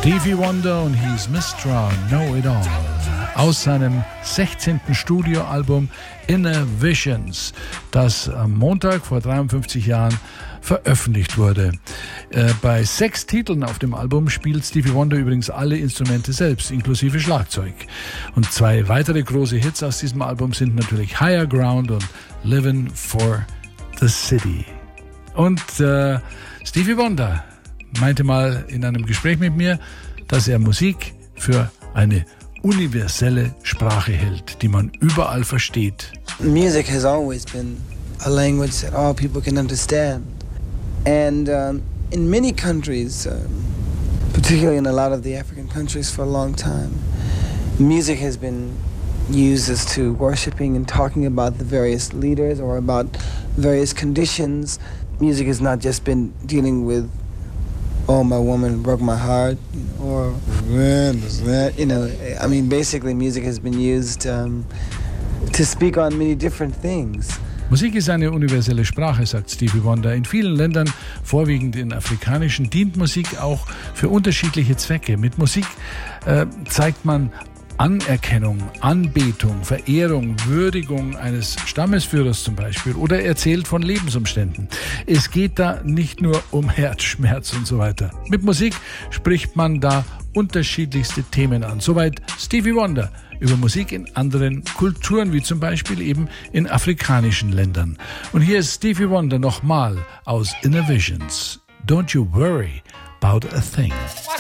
Stevie Wonder und He's Mr. Know-It-All aus seinem 16. Studioalbum Inner Visions, das am Montag vor 53 Jahren veröffentlicht wurde. Bei 6 Titeln auf dem Album spielt Stevie Wonder übrigens alle Instrumente selbst, inklusive Schlagzeug. Und 2 weitere große Hits aus diesem Album sind natürlich Higher Ground und Living for the City. Und Stevie Wonder meinte mal in einem Gespräch mit mir, dass er Musik für eine universelle Sprache hält, die man überall versteht. Music has always been a language that all people can understand. And in many countries, particularly in a lot of the African countries for a long time, music has been used as to worshiping and talking about the various leaders or about various conditions. Music has not just been dealing with, oh, my woman broke my heart, or, I mean, basically music has been used to speak on many different things. Musik ist eine universelle Sprache, sagt Stevie Wonder. In vielen Ländern, vorwiegend in afrikanischen, dient Musik auch für unterschiedliche Zwecke. Mit Musik zeigt man Anerkennung, Anbetung, Verehrung, Würdigung eines Stammesführers zum Beispiel oder erzählt von Lebensumständen. Es geht da nicht nur um Herzschmerz und so weiter. Mit Musik spricht man da unterschiedlichste Themen an. Soweit Stevie Wonder über Musik in anderen Kulturen, wie zum Beispiel eben in afrikanischen Ländern. Und hier ist Stevie Wonder nochmal aus Inner Visions. Don't you worry about a thing.